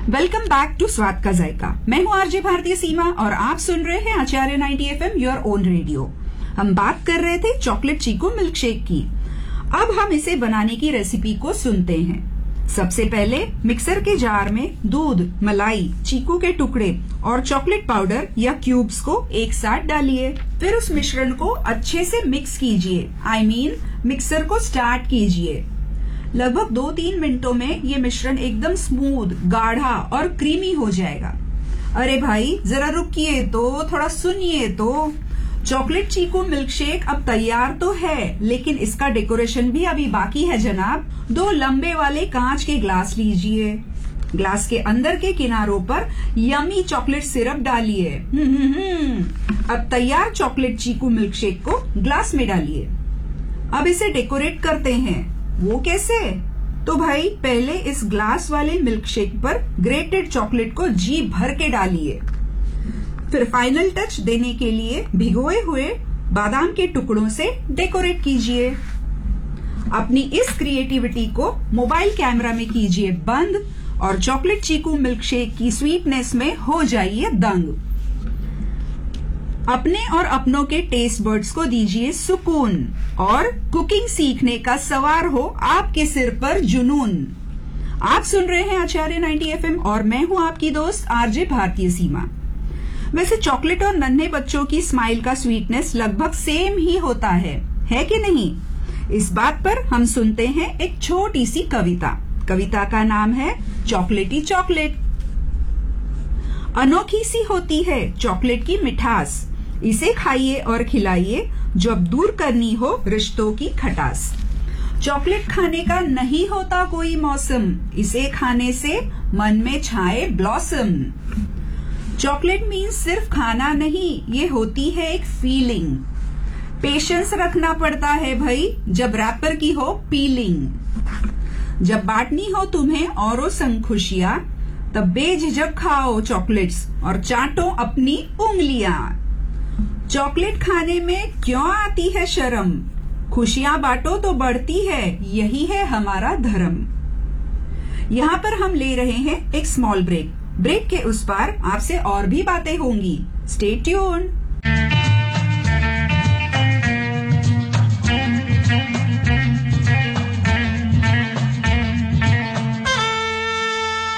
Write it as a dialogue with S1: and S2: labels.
S1: Welcome back to स्वाद का जायका। मैं हूँ आरजे भारतीय सीमा और आप सुन रहे हैं आचार्य 90 FM योर ओन रेडियो। हम बात कर रहे थे चॉकलेट चीकू मिल्क शेक की। अब हम इसे बनाने की रेसिपी को सुनते हैं। सबसे पहले मिक्सर के जार में दूध, मलाई, चीकू के टुकड़े और चॉकलेट पाउडर या क्यूब्स को एक साथ डालिए। फिर उस मिश्रण को अच्छे से मिक्स कीजिए। मिक्सर को स्टार्ट कीजिए। लगभग 2-3 मिनटों में ये मिश्रण एकदम स्मूथ, गाढ़ा और क्रीमी हो जाएगा। अरे भाई जरा रुकिए तो, थोड़ा सुनिए तो। चॉकलेट चीकू मिल्क शेक अब तैयार तो है, लेकिन इसका डेकोरेशन भी अभी बाकी है जनाब। 2 लंबे वाले कांच के ग्लास लीजिए। ग्लास के अंदर के किनारों पर यमी चॉकलेट सिरप डालिए। अब तैयार चॉकलेट चीकू मिल्क शेक को ग्लास में डालिए। अब इसे डेकोरेट करते हैं। वो कैसे? तो भाई पहले इस ग्लास वाले मिल्क शेक पर ग्रेटेड चॉकलेट को जी भर के डालिए। फिर फाइनल टच देने के लिए भिगोए हुए बादाम के टुकड़ों से डेकोरेट कीजिए। अपनी इस क्रिएटिविटी को मोबाइल कैमरा में कीजिए बंद और चॉकलेट चीकू मिल्क शेक की स्वीटनेस में हो जाइए दंग। अपने और अपनों के टेस्ट बर्ड्स को दीजिए सुकून और कुकिंग सीखने का सवार हो आपके सिर पर जुनून। आप सुन रहे हैं आचार्य 90 FM और मैं हूं आपकी दोस्त आरजे भारतीय सीमा। वैसे चॉकलेट और नन्हे बच्चों की स्माइल का स्वीटनेस लगभग सेम ही होता है कि नहीं? इस बात पर हम सुनते हैं एक छोटी सी कविता। कविता का नाम है चॉकलेटी चॉकलेट। अनोखी सी होती है चॉकलेट की मिठास, इसे खाइए और खिलाइए जब दूर करनी हो रिश्तों की खटास। चॉकलेट खाने का नहीं होता कोई मौसम, इसे खाने से मन में छाए ब्लॉसम। चॉकलेट मीन्स सिर्फ खाना नहीं, ये होती है एक फीलिंग। पेशेंस रखना पड़ता है भाई जब रैपर की हो पीलिंग। जब बांटनी हो तुम्हें औरों संग खुशियां, तब बेझिझक खाओ चॉकलेट्स और चाटो अपनी उंगलियां। चॉकलेट खाने में क्यों आती है शर्म, खुशियां बांटो तो बढ़ती है, यही है हमारा धर्म। यहाँ पर हम ले रहे हैं एक स्मॉल ब्रेक। ब्रेक के उस पार आपसे और भी बातें होंगी। Stay tuned.